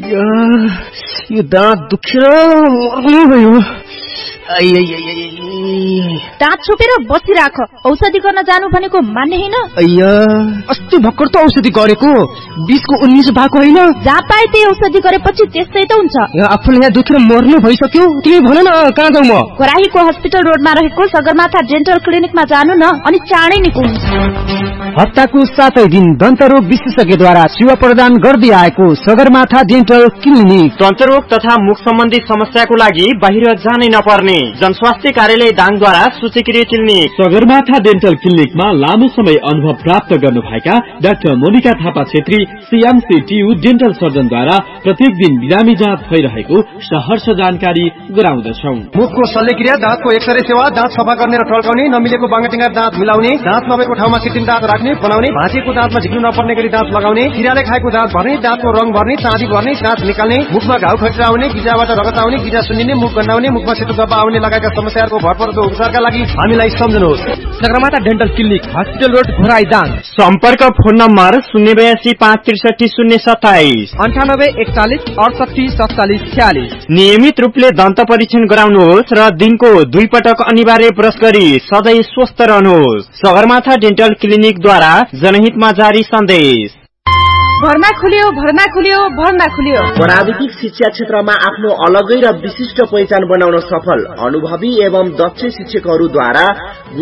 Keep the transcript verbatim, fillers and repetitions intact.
यो दाँत दुखेर मर्नु भयो। दाँत छोपेर बसिराख, औषधि गर्न जानु भनेको मान्ने हैन। अಯ್या अस्ति भर्खर त औषधि गरेको, बीसको उन्नीस भएको हैन। जहाँ पाए त्यही औषधि गरेपछि त्यस्तै त हुन्छ। आफूले यहाँ दुखेर मर्नु भइसक्यो, तिमी भन न कहाँ जाऊ म? कोराहीको हस्पिटल रोडमा रहेको सगरमाथा डेन्टल क्लिनिकमा जानु न, अनि चाँडै निको हुन्छ। हप्ताको सातै दिन दन्तरोग विशेषज्ञद्वारा सेवा प्रदान गर्दै आएको सगरमाथा डेन्टल क्लिनिक। दन्तरोग तथा मुख सम्बन्धी समस्याको लागि बाहिर जानै नपर्ने जनस्वास्थ्य कार्यालय दाङद्वारा सूचीकृत क्लिनिक सगरमाथा डेन्टल क्लिनिकमा लामो समय अनुभव प्राप्त गर्नुभएका doctor Monika Thapa Chhetri CMC Tiu dental सर्जनद्वारा प्रत्येक दिन बिरामी जाँच भइरहेको सहर्ष जानकारी गराउँदछौं। मुखको शल्यक्रिया, दाँतको एक्सरे सेवा, दाँत सफा गर्ने र टल्काउने, नमिलेको बाङ्गाटिङ्गा दाँत मिलाउने, दाँत नभएको ठाउँमा कृत्रिम दाँत राख्ने बनाउने, भाँचेको दाँतमा झिक्नु नपर्ने गरी दाँत लगाउने, किराले खाएको दाँत भर्ने, दाँतको रङ भर्ने, चाँदी भर्ने, दाँत निकाल्ने, मुखमा घाउ खटिरा आउने, गिजाबाट रगत आउने, गिजा सुन्निने, मुख गन्हाउने, मुखमा सेतो गब्बा आउने लगायतका समस्याहरूको भरपर्दो उपचारका लागि हामीलाई सम्झनुहोस्। Sagarmatha dental clinic, hospital road, Ghorahi, Dang. सम्पर्क फोन नम्बर शून्य बयासी पाँच त्रिसठी शून्य सत्ताइस अन्ठानब्बे एकचालिस अडसठी सत्तालिस छ्यालिस। नियमित रूपले दन्त परीक्षण गराउनुहोस् र दिनको दुई पटक अनिवार्य ब्रश गरी सधैँ स्वस्थ रहनुहोस्। सगरमाथा डेन्टल क्लिनिकद्वारा जनहितमा जारी सन्देश। भर्ना खुल्यो भर्ना खुल्यो भर्ना खुल्यो। प्राविधिक शिक्षा क्षेत्रमा आफ्नो अलगै र विशिष्ट पहिचान बनाउन सफल अनुभवी एवं दक्ष शिक्षकहरूद्वारा